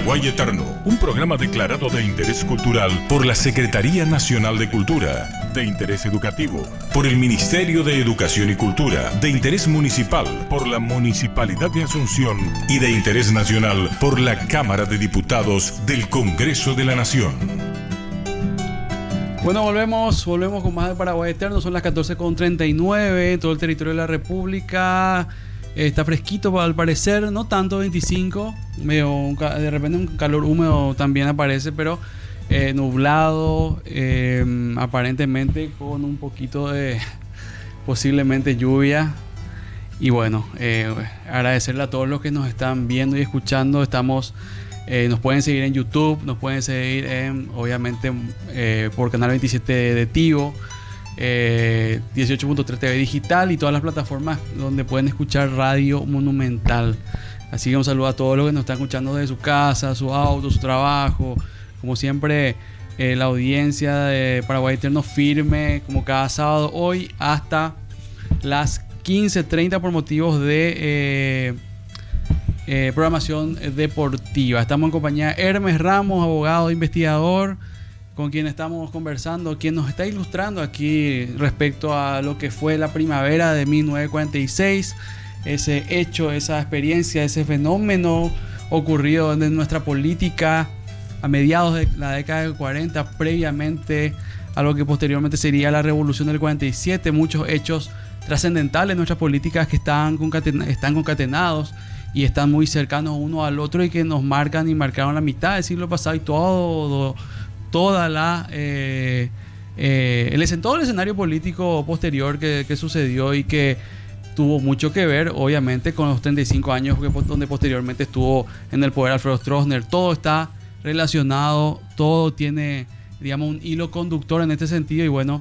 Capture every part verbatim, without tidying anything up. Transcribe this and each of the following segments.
Paraguay Eterno, un programa declarado de interés cultural por la Secretaría Nacional de Cultura, de interés educativo por el Ministerio de Educación y Cultura, de interés municipal por la Municipalidad de Asunción y de interés nacional por la Cámara de Diputados del Congreso de la Nación. Bueno, volvemos, volvemos con más de Paraguay Eterno. Son las catorce con treinta y nueve en todo el territorio de la República. Eh, está fresquito al parecer, no tanto veinticinco. Medio un, de repente un calor húmedo también aparece, pero eh, nublado, eh, aparentemente con un poquito de posiblemente lluvia. Y bueno, eh, agradecerle a todos los que nos están viendo y escuchando. Estamos... Eh, nos pueden seguir en YouTube, nos pueden seguir en, obviamente eh, por Canal veintisiete de Tigo, eh, dieciocho punto tres T V Digital y todas las plataformas donde pueden escuchar Radio Monumental. Así que un saludo a todos los que nos están escuchando desde su casa, su auto, su trabajo. Como siempre, eh, la audiencia de Paraguay Eterno firme, como cada sábado, hoy hasta las quince treinta por motivos de... Eh, Eh, programación deportiva. Estamos en compañía de Hermes Ramos, abogado e investigador, con quien estamos conversando, quien nos está ilustrando aquí respecto a lo que fue la primavera de mil novecientos cuarenta y seis, ese hecho, esa experiencia, ese fenómeno ocurrido en nuestra política a mediados de la década del cuarenta, previamente a lo que posteriormente sería la revolución del cuarenta y siete, muchos hechos trascendentales en nuestras políticas que están, concaten- están concatenados y están muy cercanos uno al otro y que nos marcan y marcaron la mitad del siglo pasado y todo, toda la eh, eh, el, todo el escenario político posterior que, que sucedió y que tuvo mucho que ver obviamente con los treinta y cinco años que, donde posteriormente estuvo en el poder Alfredo Stroessner. Todo está relacionado, todo tiene, digamos, un hilo conductor en este sentido y bueno,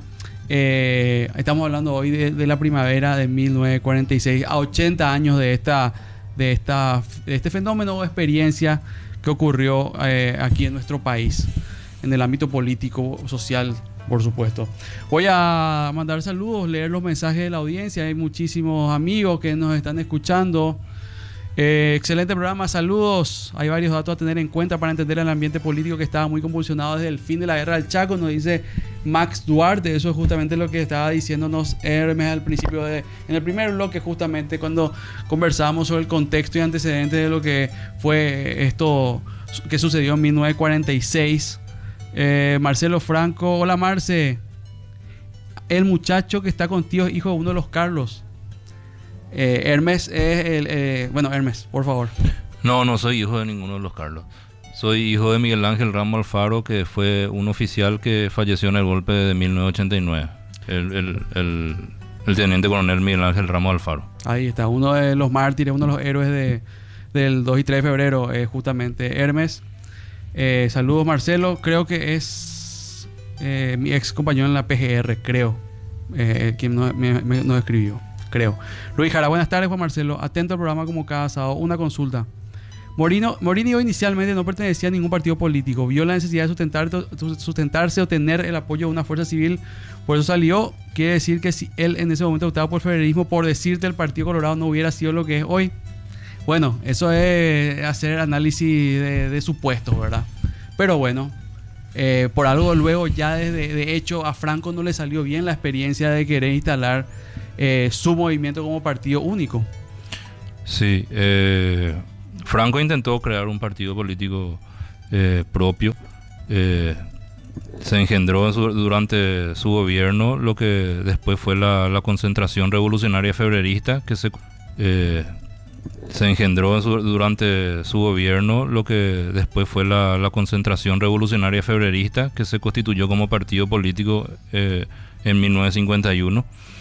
eh, estamos hablando hoy de, de la primavera de mil novecientos cuarenta y seis, a ochenta años de esta De, esta, de este fenómeno o experiencia que ocurrió eh, aquí en nuestro país, en el ámbito político, social, por supuesto. Voy a mandar saludos, leer los mensajes de la audiencia. Hay muchísimos amigos que nos están escuchando. Eh, excelente programa, saludos. Hay varios datos a tener en cuenta para entender el ambiente político que estaba muy convulsionado desde el fin de la guerra del Chaco, nos dice Max Duarte. Eso es justamente lo que estaba diciéndonos Hermes al principio, de, en el primer bloque, justamente cuando conversábamos sobre el contexto y antecedentes de lo que fue esto que sucedió en mil novecientos cuarenta y seis. eh, Marcelo Franco, hola Marce, el muchacho que está contigo es hijo de uno de los Carlos. Eh, Hermes es el... Eh, bueno, Hermes, por favor. No, no soy hijo de ninguno de los Carlos. Soy hijo de Miguel Ángel Ramos Alfaro, que fue un oficial que falleció en el golpe de mil novecientos ochenta y nueve. El, el, el, el teniente coronel Miguel Ángel Ramos Alfaro. Ahí está, uno de los mártires, uno de los héroes de, del dos y tres de febrero, eh, justamente Hermes. Eh, saludos Marcelo, creo que es eh, mi ex compañero en la P G R, creo, eh, quien nos, me, me, nos escribió. Creo. Luis Jara, buenas tardes Juan Marcelo. Atento al programa como cada sábado. Una consulta. Morino, Morinho inicialmente no pertenecía a ningún partido político. Vio la necesidad de sustentar, sustentarse o tener el apoyo de una fuerza civil. Por eso salió. Quiere decir que si él en ese momento optaba por el federalismo, por decirte el Partido Colorado no hubiera sido lo que es hoy. Bueno, eso es hacer análisis de, de supuestos, ¿verdad? Pero bueno, eh, por algo luego ya desde, de hecho a Franco no le salió bien la experiencia de querer instalar Eh, su movimiento como partido único. Sí, eh, Franco intentó crear un partido político eh, propio. Eh, se engendró en su, durante su gobierno lo que después fue la, la concentración revolucionaria febrerista, que se, eh, se engendró en su, durante su gobierno lo que después fue la, la concentración revolucionaria febrerista, que se constituyó como partido político eh, en mil novecientos cincuenta y uno.